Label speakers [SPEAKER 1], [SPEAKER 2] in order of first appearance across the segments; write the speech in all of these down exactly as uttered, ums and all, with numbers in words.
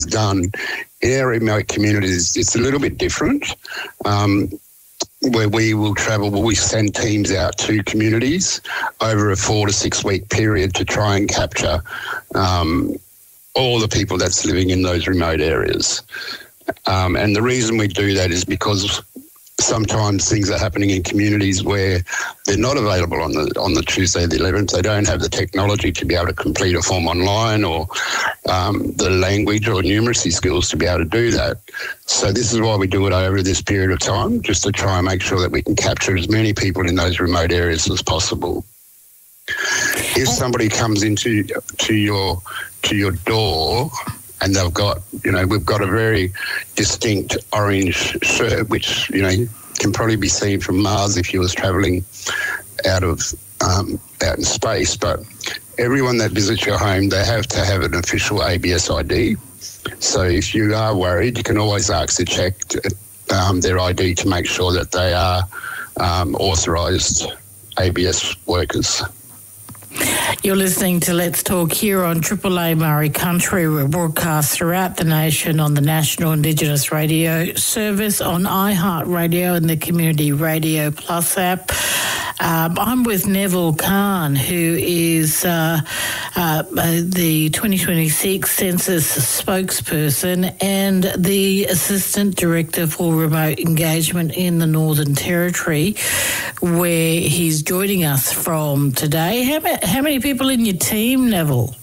[SPEAKER 1] done in our remote communities, it's a little bit different. Um, where we will travel, we send teams out to communities over a four to six week period to try and capture um, all the people that's living in those remote areas. Um, and the reason we do that is because sometimes things are happening in communities where they're not available on the on the Tuesday the eleventh. They don't have the technology to be able to complete a form online, or um, the language or numeracy skills to be able to do that. So this is why we do it over this period of time, just to try and make sure that we can capture as many people in those remote areas as possible. If somebody comes into to your to your door and they've got, you know, we've got a very distinct orange shirt, which, you know, can probably be seen from Mars if you was travelling out of um, out in space. But everyone that visits your home, they have to have an official A B S I D. So if you are worried, you can always ask to check um, their I D to make sure that they are um, authorised A B S workers.
[SPEAKER 2] You're listening to Let's Talk here on Triple A Murray Country. We're broadcast throughout the nation on the National Indigenous Radio Service, on iHeartRadio and the Community Radio Plus app. Um, I'm with Neville Khan, who is uh, uh, the twenty twenty-six Census spokesperson and the Assistant Director for Remote Engagement in the Northern Territory, where he's joining us from today. How, how many people in your team, Neville?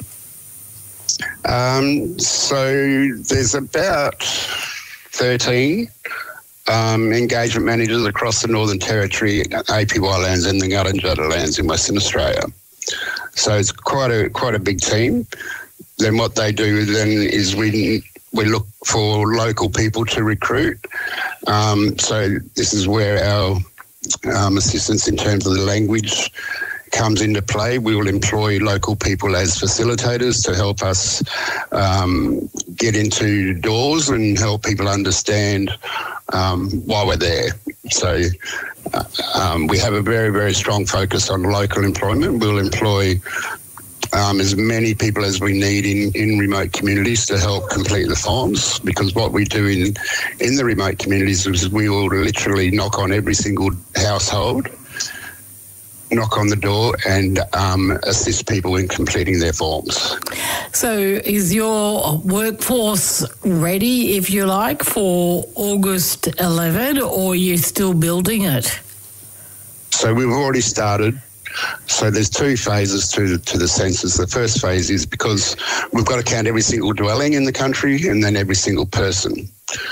[SPEAKER 1] Um, so there's about thirteen um, engagement managers across the Northern Territory, A P Y lands and the Ngarrindjatjara lands in Western Australia. So it's quite a quite a big team. Then what they do then is we we look for local people to recruit. Um, so this is where our um, assistance in terms of the language comes into play. We will employ local people as facilitators to help us um, get into doors and help people understand um, why we're there. So uh, um, we have a very, very strong focus on local employment. We'll employ um, as many people as we need in, in remote communities to help complete the forms, because what we do in, in the remote communities is we will literally knock on every single household, knock on the door and um, assist people in completing their forms.
[SPEAKER 2] So is your workforce ready, if you like, for August eleventh, or are you still building it?
[SPEAKER 1] So we've already started. So there's two phases to, to the census. The first phase is because we've got to count every single dwelling in the country and then every single person.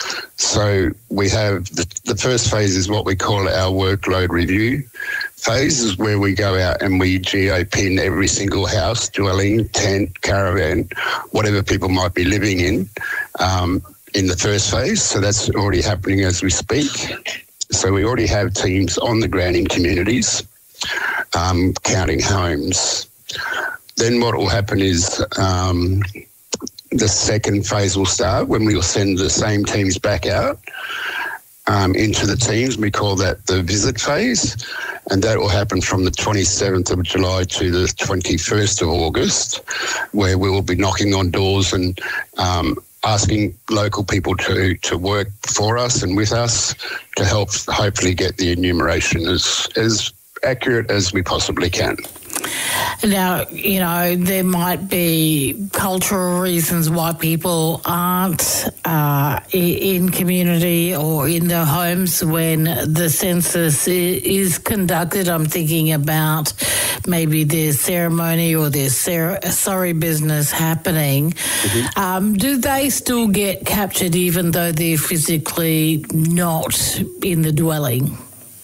[SPEAKER 1] So we have the, the first phase is what we call our workload review phase, is where we go out and we geo-pin every single house, dwelling, tent, caravan, whatever people might be living in, um, in the first phase. So that's already happening as we speak. So we already have teams on the ground in communities, um, counting homes. Then what will happen is um, the second phase will start when we will send the same teams back out um, into the teams. We call that the visit phase, and that will happen from the twenty-seventh of July to the twenty-first of August, where we will be knocking on doors and um, asking local people to, to work for us and with us to help hopefully get the enumeration as, as accurate as we possibly can.
[SPEAKER 2] Now, you know, there might be cultural reasons why people aren't uh, in community or in their homes when the census is conducted. I'm thinking about maybe there's ceremony or there's ser- sorry business happening. Mm-hmm. Um, do they still get captured even though they're physically not in the dwelling?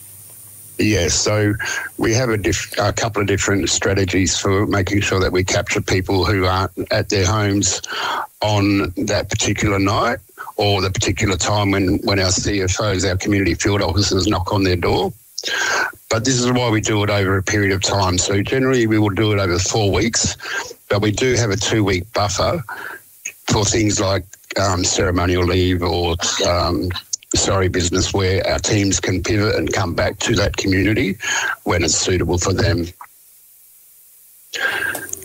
[SPEAKER 1] Yes, so we have a, diff- a couple of different strategies for making sure that we capture people who aren't at their homes on that particular night or the particular time when, when our C F Os, our community field officers, knock on their door. But this is why we do it over a period of time. So generally we will do it over four weeks, but we do have a two-week buffer for things like um, ceremonial leave or um sorry business, where our teams can pivot and come back to that community when it's suitable for them.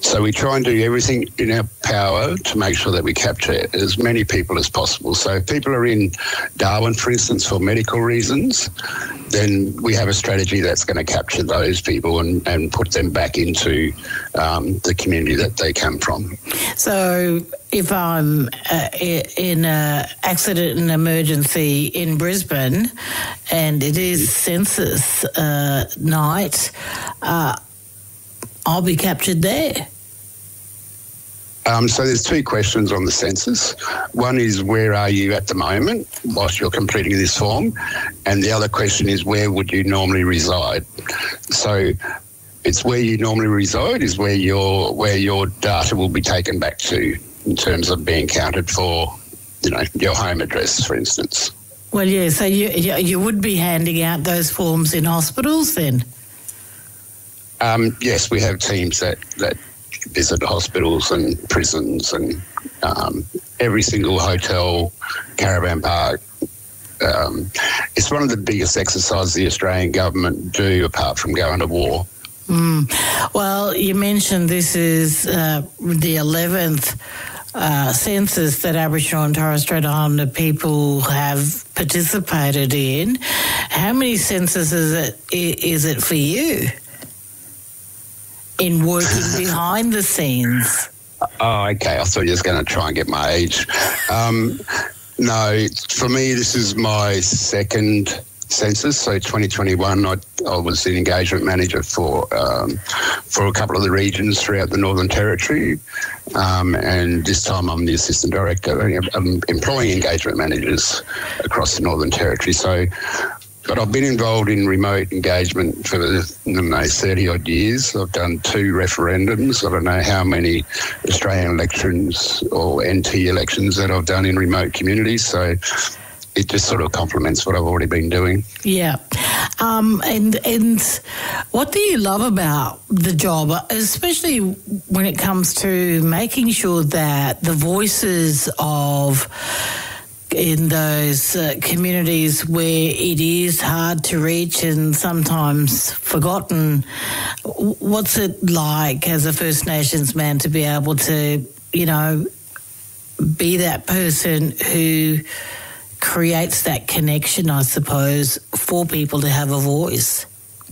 [SPEAKER 1] So we try and do everything in our power to make sure that we capture as many people as possible. So if people are in Darwin, for instance, for medical reasons, then we have a strategy that's going to capture those people and, and put them back into um, the community that they come from.
[SPEAKER 2] So if I'm uh, in an accident and emergency in Brisbane and it is census uh, night, uh, I'll be captured there.
[SPEAKER 1] Um, so there's two questions on the census. One is, where are you at the moment whilst you're completing this form? And the other question is, where would you normally reside? So it's where you normally reside is where your where your data will be taken back to in terms of being counted for, you know, your home address, for instance.
[SPEAKER 2] Well, yeah, so you you would be handing out those forms in hospitals then?
[SPEAKER 1] Um, yes, we have teams that, that visit hospitals and prisons and um, every single hotel, caravan park. Um, it's one of the biggest exercises the Australian government do apart from going to war.
[SPEAKER 2] Mm. Well, you mentioned this is uh, the eleventh uh, census that Aboriginal and Torres Strait Islander people have participated in. How many censuses is it, is it for you in working behind the scenes?
[SPEAKER 1] Oh, okay. I thought you were going to try and get my age. Um, no, for me, this is my second census. So twenty twenty-one, I, I was the engagement manager for um, for a couple of the regions throughout the Northern Territory. Um, and this time I'm the assistant director. I'm employing engagement managers across the Northern Territory. So But I've been involved in remote engagement for, I don't know, thirty-odd years. I've done two referendums. I don't know how many Australian elections or N T elections that I've done in remote communities. So it just sort of complements what I've already been doing.
[SPEAKER 2] Yeah. Um, and, and what do you love about the job, especially when it comes to making sure that the voices of in those uh, communities where it is hard to reach and sometimes forgotten, what's it like as a First Nations man to be able to, you know, be that person who creates that connection, I suppose, for people to have a voice?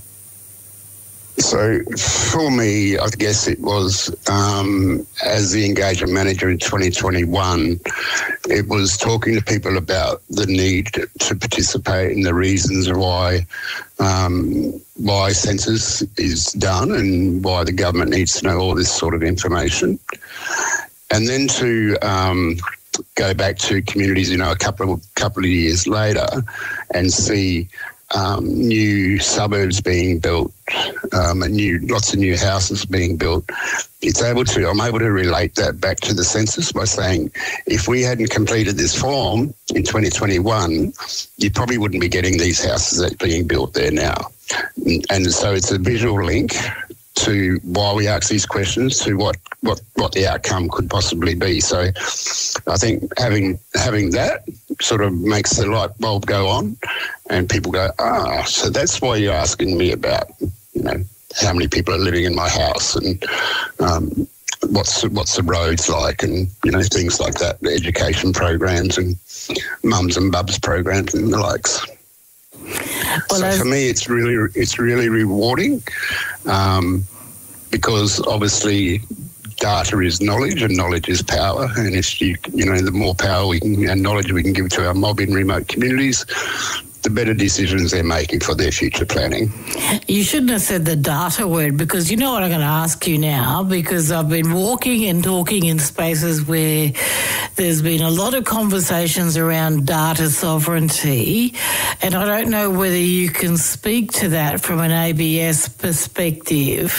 [SPEAKER 1] So for me, I guess it was, um, as the engagement manager in twenty twenty-one, it was talking to people about the need to participate and the reasons why um, why census is done and why the government needs to know all this sort of information. And then to um, go back to communities, you know, a couple of, couple of years later and see Um, new suburbs being built, um, and new lots of new houses being built. It's able to, I'm able to relate that back to the census by saying, if we hadn't completed this form in twenty twenty-one, you probably wouldn't be getting these houses that are being built there now. And, and so it's a visual link to why we ask these questions, to what, what, what the outcome could possibly be. So I think having having that sort of makes the light bulb go on and people go, ah, so that's why you're asking me about, you know, how many people are living in my house and um, what's, what's the roads like and, you know, things like that, the education programs and mums and bubs programs and the likes. Well, so for me, it's really it's really rewarding um, because obviously data is knowledge and knowledge is power. And if you you know the more power we can and knowledge we can give to our mob in remote communities, the better decisions they're making for their future planning.
[SPEAKER 2] You shouldn't have said the data word, because you know what I'm going to ask you now, because I've been walking and talking in spaces where there's been a lot of conversations around data sovereignty, and I don't know whether you can speak to that from an A B S perspective.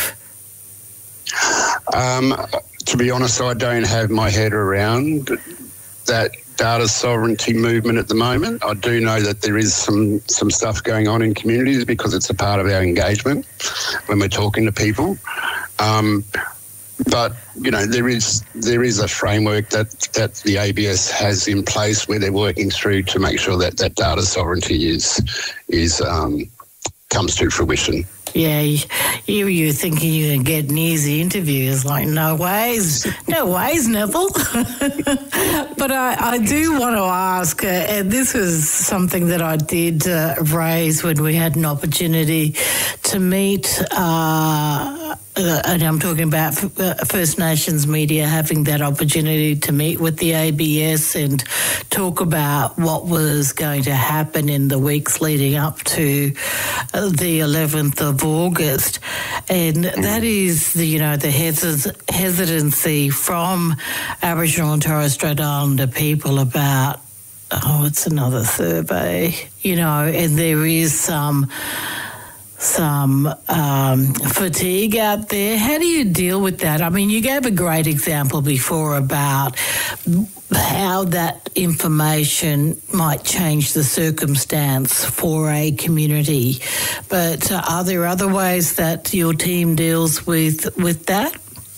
[SPEAKER 1] Um, to be honest, I don't have my head around that data sovereignty movement at the moment. I do know that there is some, some stuff going on in communities because it's a part of our engagement when we're talking to people. Um, but, you know, there is there is a framework that, that the A B S has in place where they're working through to make sure that that data sovereignty is is um, comes to fruition.
[SPEAKER 2] Yeah, you you thinking you can get an easy interview. It's like, no ways, no ways, Neville. But I, I do want to ask, uh, and this was something that I did uh, raise when we had an opportunity to meet, uh, uh, and I'm talking about First Nations media having that opportunity to meet with the A B S and talk about what was going to happen in the weeks leading up to uh, the eleventh of August, and that is the you know the hesit- hesitancy from Aboriginal and Torres Strait Islander people about oh it's another survey, you know, and there is some some um, fatigue out there. How do you deal with that? I mean, you gave a great example before about how that information might change the circumstance for a community. But uh, are there other ways that your team deals with with that?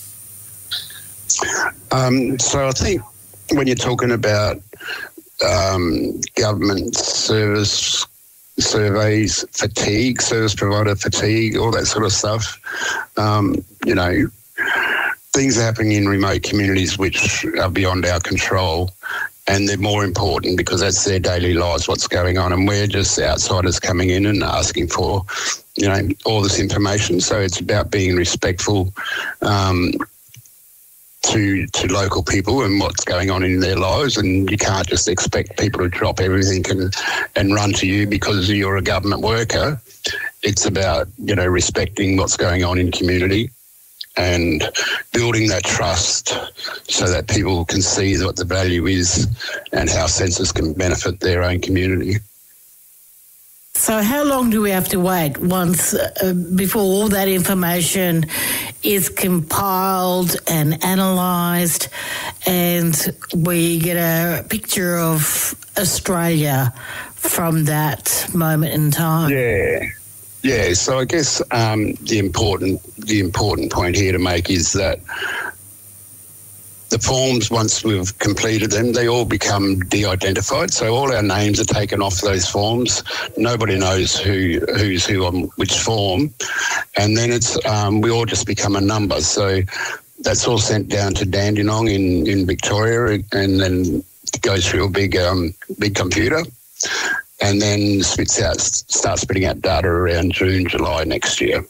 [SPEAKER 1] Um, so I think when you're talking about um, government service surveys, fatigue, service provider fatigue, all that sort of stuff, um, you know, things are happening in remote communities which are beyond our control, and they're more important because that's their daily lives, what's going on, and we're just outsiders coming in and asking for, you know, all this information. So it's about being respectful um, to to local people and what's going on in their lives, and you can't just expect people to drop everything and, and run to you because you're a government worker. It's about, you know, respecting what's going on in community and building that trust so that people can see what the value is and how census can benefit their own community.
[SPEAKER 2] So how long do we have to wait once uh, before all that information is compiled and analysed and we get a picture of Australia from that moment in time?
[SPEAKER 1] Yeah. Yeah, so I guess um, the important the important point here to make is that the forms, once we've completed them, they all become de-identified. So all our names are taken off those forms. Nobody knows who who's who on which form, and then it's um, we all just become a number. So that's all sent down to Dandenong in, in Victoria, and then it goes through a big um, big computer. And then spits out, start spitting out data around June, July next year.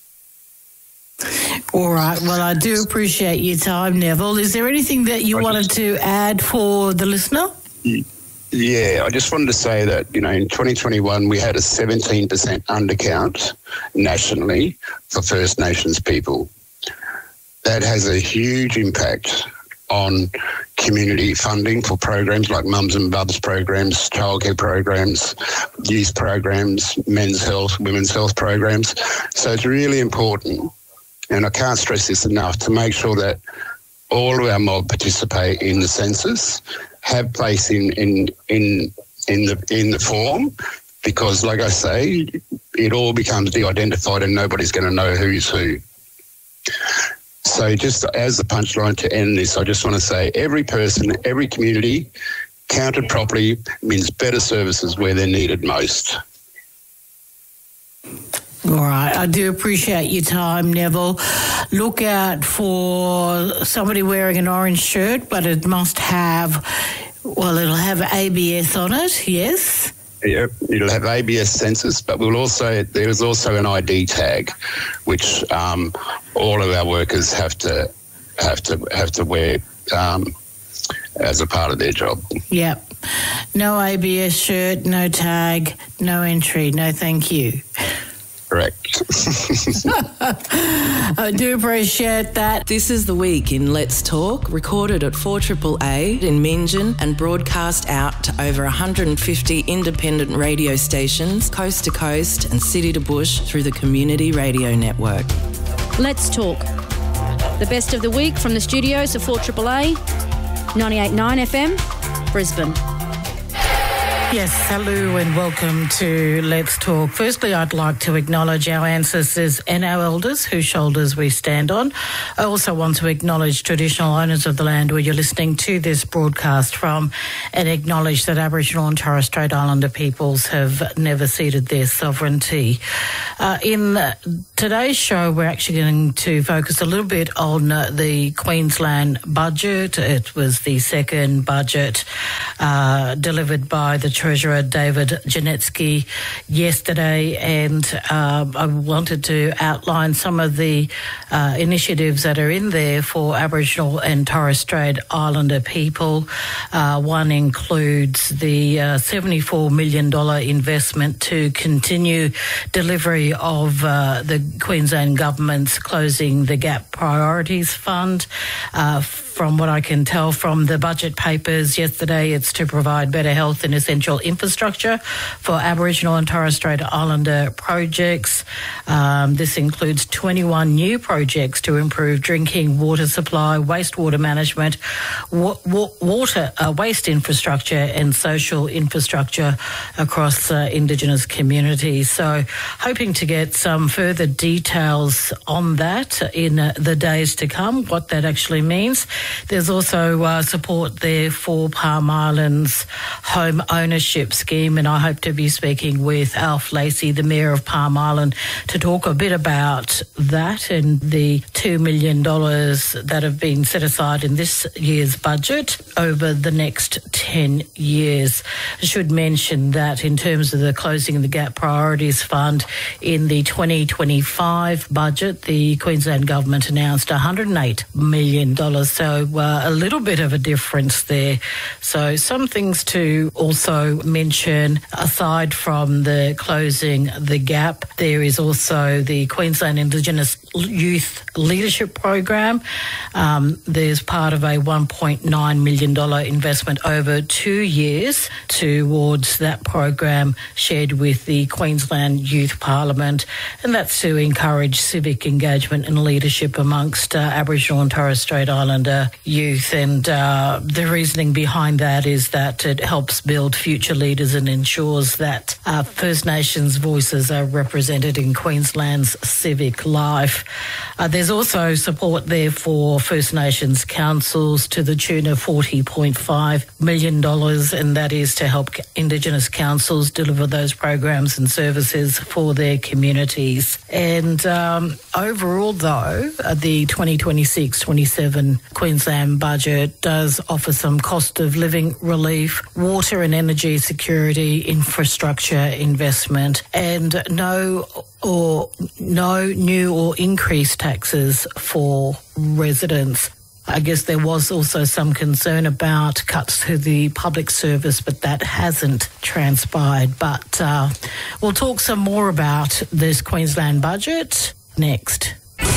[SPEAKER 2] All right. Well, I do appreciate your time, Neville. Is there anything that you I wanted just, to add for the listener?
[SPEAKER 1] Yeah, I just wanted to say that, you know, in twenty twenty-one, we had a seventeen percent undercount nationally for First Nations people. That has a huge impact on community funding for programs like Mums and Bubs programs, childcare programs, youth programs, men's health, women's health programs. So it's really important, and I can't stress this enough, to make sure that all of our mob participate in the census, have place in in in in the in the form, because, like I say, it all becomes de-identified and nobody's going to know who's who. So just as the punchline to end this, I just want to say every person, every community counted properly means better services where they're needed most.
[SPEAKER 2] All right. I do appreciate your time, Neville. Look out for somebody wearing an orange shirt, but it must have, well, it'll have A B S on it, yes?
[SPEAKER 1] Yeah, it'll have A B S census, but we'll also there's also an I D tag, which um, all of our workers have to have to have to wear um, as a part of their job.
[SPEAKER 2] Yep. No A B S shirt, no tag, no entry. No, thank you.
[SPEAKER 1] Correct.
[SPEAKER 2] I do appreciate that.
[SPEAKER 3] This is The Week in Let's Talk, recorded at four A A A in Meanjin and broadcast out to over one hundred fifty independent radio stations, coast to coast and city to bush through the Community Radio Network.
[SPEAKER 4] Let's Talk. The best of the week from the studios of four A A A, ninety-eight point nine F M, Brisbane.
[SPEAKER 2] Yes, hello and welcome to Let's Talk. Firstly, I'd like to acknowledge our ancestors and our elders whose shoulders we stand on. I also want to acknowledge traditional owners of the land where you're listening to this broadcast from, and acknowledge that Aboriginal and Torres Strait Islander peoples have never ceded their sovereignty. Uh, in today's show, we're actually going to focus a little bit on uh, the Queensland budget. It was the second budget uh, delivered by the Treasurer David Janetsky yesterday, and uh, I wanted to outline some of the uh, initiatives that are in there for Aboriginal and Torres Strait Islander people. Uh, one includes the uh, seventy-four million dollars investment to continue delivery of uh, the Queensland Government's Closing the Gap Priorities Fund. Uh, From what I can tell from the budget papers yesterday, it's to provide better health and essential infrastructure for Aboriginal and Torres Strait Islander projects. Um, this includes twenty-one new projects to improve drinking water supply, wastewater management, wa- wa- water uh, waste infrastructure and social infrastructure across uh, Indigenous communities. So hoping to get some further details on that in uh, the days to come, what that actually means. There's also uh, support there for Palm Island's home ownership scheme, and I hope to be speaking with Alf Lacey, the Mayor of Palm Island, to talk a bit about that and the two million dollars that have been set aside in this year's budget over the next ten years. I should mention that in terms of the Closing the Gap Priorities Fund, in the twenty twenty-five budget, the Queensland Government announced one hundred eight million dollars. So uh, a little bit of a difference there. So some things to also mention, aside from the Closing the Gap, there is also the Queensland Indigenous Youth Leadership Program. Um, there's part of a one point nine million dollars investment over two years towards that program, shared with the Queensland Youth Parliament, and that's to encourage civic engagement and leadership amongst uh, Aboriginal and Torres Strait Islander youth. And uh, the reasoning behind that is that it helps build future leaders and ensures that uh, First Nations voices are represented in Queensland's civic life. Uh, there's also support there for First Nations councils to the tune of forty point five million dollars, and that is to help Indigenous councils deliver those programs and services for their communities. And um, overall, though, uh, the twenty twenty-six twenty-seven Queensland budget does offer some cost of living relief, water and energy security, infrastructure investment, and no or no new or increased taxes for residents. I guess there was also some concern about cuts to the public service, but that hasn't transpired. But uh, we'll talk some more about this Queensland budget next.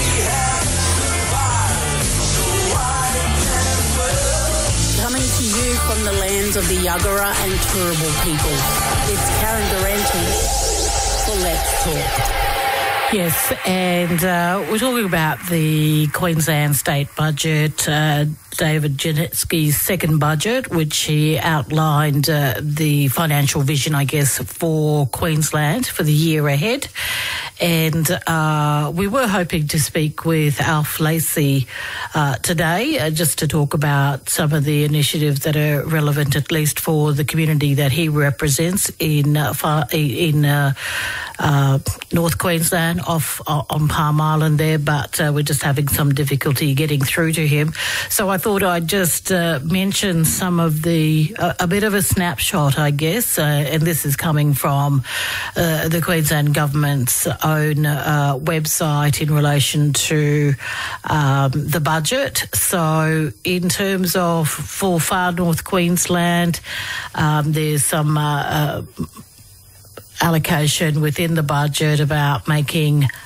[SPEAKER 5] Coming to you from the lands of the Yuggera and Turrbal people, it's Karen Durante for Let's Talk.
[SPEAKER 2] Yes, and uh, we're talking about the Queensland state budget, uh, David Janetsky's second budget, which he outlined uh, the financial vision, I guess, for Queensland for the year ahead. And uh, we were hoping to speak with Alf Lacey uh, today, uh, just to talk about some of the initiatives that are relevant, at least for the community that he represents in uh, far, in uh, uh, North Queensland, off uh, on Palm Island there. But uh, we're just having some difficulty getting through to him. So I thought I'd just uh, mention some of the uh, a bit of a snapshot, I guess, uh, and this is coming from uh, the Queensland Government's own uh, website in relation to um, the budget. So in terms of for Far North Queensland, um, there's some uh, uh, allocation within the budget about making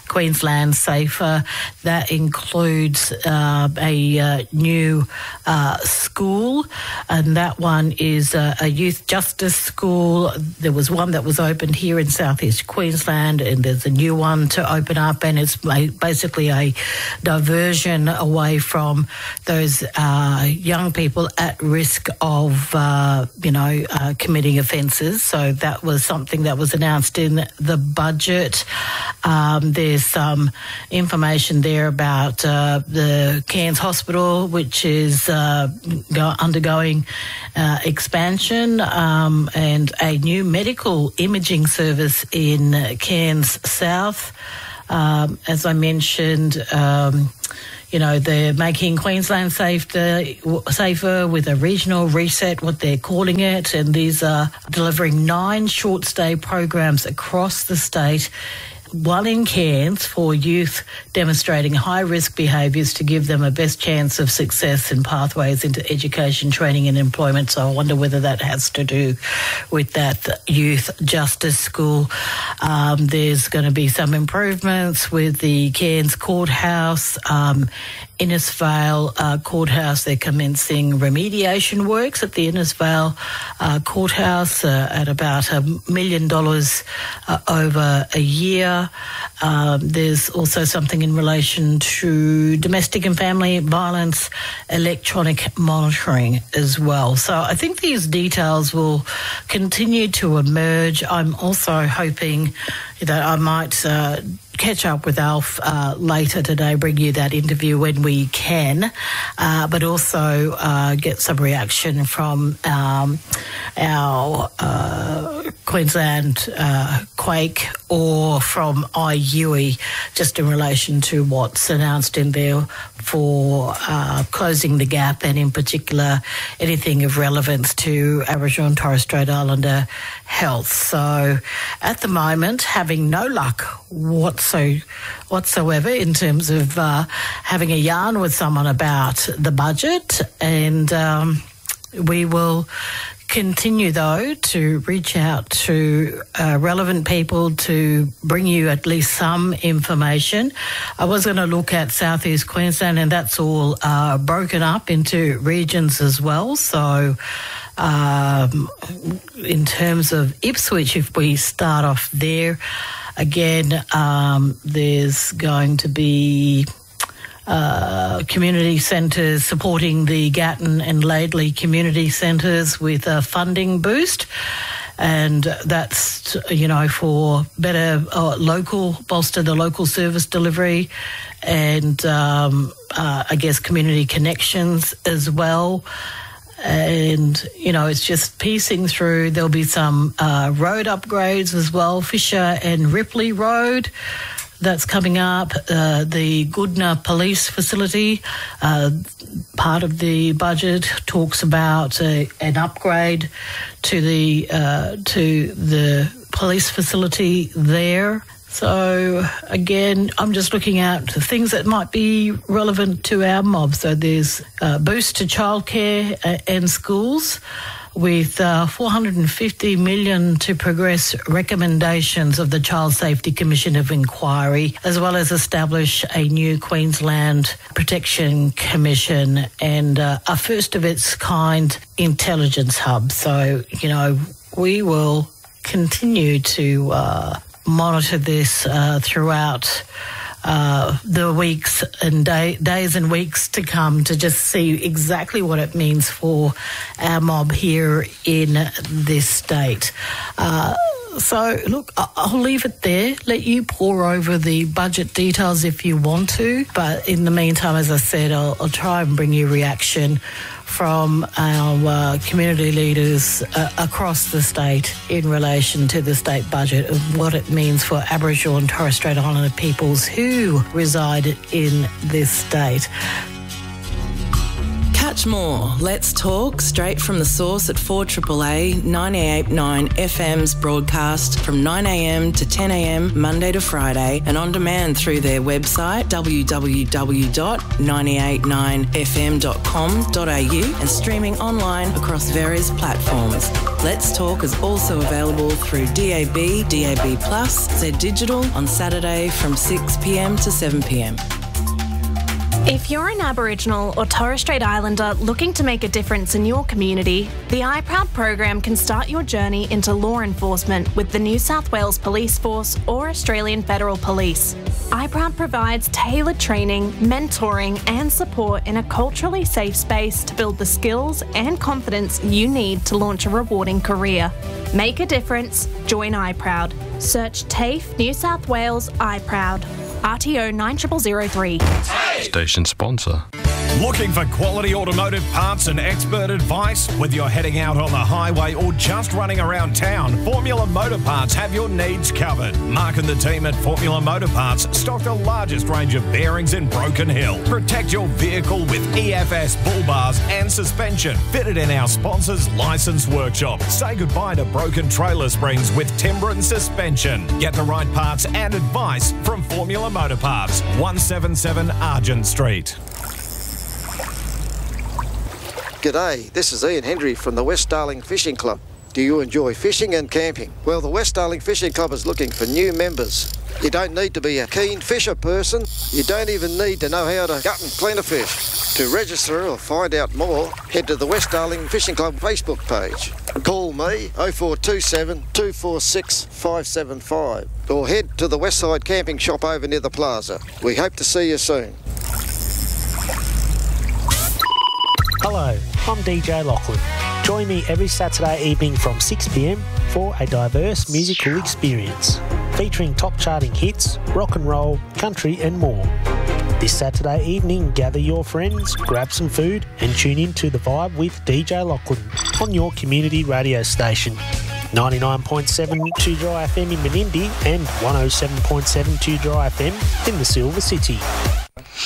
[SPEAKER 2] Queensland Safer. That includes uh, a uh, new uh, school, and that one is uh, a youth justice school. There was one that was opened here in southeast Queensland, and there's a new one to open up, and it's basically a diversion away from those uh, young people at risk of, uh, you know, uh, committing offences. So that was something that was announced in the budget. Um, there's some information there about uh, the Cairns Hospital, which is uh, go- undergoing uh, expansion, um, and a new medical imaging service in Cairns South. Um, as I mentioned, um, you know, they're making Queensland safer, safer with a regional reset, what they're calling it, and these are delivering nine short-stay programs across the state, one in Cairns for youth demonstrating high-risk behaviours to give them a best chance of success and pathways into education, training and employment. So I wonder whether that has to do with that youth justice school. Um, there's going to be some improvements with the Cairns Courthouse, um, Innisfail uh, Courthouse. They're commencing remediation works at the Innisfail uh, Courthouse uh, at about a million dollars uh, over a year. Um, there's also something in relation to domestic and family violence, electronic monitoring as well. So I think these details will continue to emerge. I'm also hoping that I might uh, catch up with Alf uh, later today, bring you that interview when we can, uh, but also uh, get some reaction from um, our uh, Queensland uh, Quake or from I U I, just in relation to what's announced in there for uh, closing the gap, and in particular anything of relevance to Aboriginal and Torres Strait Islander health. So at the moment, having no luck whatso, whatsoever in terms of uh, having a yarn with someone about the budget, and um, we will continue, though, to reach out to uh, relevant people to bring you at least some information. I was going to look at southeast Queensland, and that's all uh, broken up into regions as well. So um, in terms of Ipswich, if we start off there, again, um, there's going to be Uh, community centres supporting the Gatton and Laidley community centres with a funding boost, and that's, you know, for better uh, local, bolster the local service delivery, and um, uh, I guess community connections as well. And, you know, it's just piecing through. There'll be some uh, road upgrades as well, Fisher and Ripley Road. That's coming up. Uh, the Goodna Police Facility, uh, part of the budget talks about uh, an upgrade to the uh, to the police facility there. So again, I'm just looking at things that might be relevant to our mob. So there's a boost to childcare and schools, with uh, four hundred fifty million dollars to progress recommendations of the Child Safety Commission of Inquiry, as well as establish a new Queensland Protection Commission and uh, a first of its kind intelligence hub. So, you know, we will continue to uh, monitor this uh, throughout Uh, the weeks and day, days and weeks to come, to just see exactly what it means for our mob here in this state. Uh, so, look, I'll leave it there. Let you pore over the budget details if you want to. But in the meantime, as I said, I'll, I'll try and bring you reaction from our uh, community leaders uh, across the state in relation to the state budget, of what it means for Aboriginal and Torres Strait Islander peoples who reside in this state.
[SPEAKER 3] much more. Let's Talk, straight from the source at four A A A ninety-eight point nine F M's broadcast from nine a m to ten a m Monday to Friday, and on demand through their website w w w dot nine eight nine f m dot com dot a u and streaming online across various platforms. Let's Talk is also available through D A B, D A B Plus, Z Digital on Saturday from six p m to seven p m.
[SPEAKER 6] If you're an Aboriginal or Torres Strait Islander looking to make a difference in your community, the iProud program can start your journey into law enforcement with the New South Wales Police Force or Australian Federal Police. iProud provides tailored training, mentoring and support in a culturally safe space to build the skills and confidence you need to launch a rewarding career. Make a difference, join iProud. Search TAFE New South Wales iProud. R T O nine zero zero zero three.
[SPEAKER 7] Station sponsor.
[SPEAKER 8] Looking for quality automotive parts and expert advice? Whether you're heading out on the highway or just running around town, Formula Motor Parts have your needs covered. Mark and the team at Formula Motor Parts stock the largest range of bearings in Broken Hill. Protect your vehicle with E F S bull bars and suspension fitted in our sponsor's licensed workshop. Say goodbye to broken trailer springs with Timbren suspension. Get the right parts and advice from Formula Motor Parts, one seventy-seven Argent Street.
[SPEAKER 9] G'day, this is Ian Hendry from the West Darling Fishing Club. Do you enjoy fishing and camping? Well, the West Darling Fishing Club is looking for new members. You don't need to be a keen fisher person. You don't even need to know how to gut and clean a fish. To register or find out more, head to the West Darling Fishing Club Facebook page. Call me oh four two seven, two four six, five seven five or head to the Westside Camping Shop over near the plaza. We hope to see you soon.
[SPEAKER 10] Hello, I'm D J Lachlan. Join me every Saturday evening from six p m for a diverse musical experience featuring top charting hits, rock and roll, country and more. This Saturday evening, gather your friends, grab some food and tune in to The Vibe with D J Lachlan on your community radio station. ninety-nine point seven Two Dry F M in Menindee and one oh seven point seven Two Dry F M in the Silver City.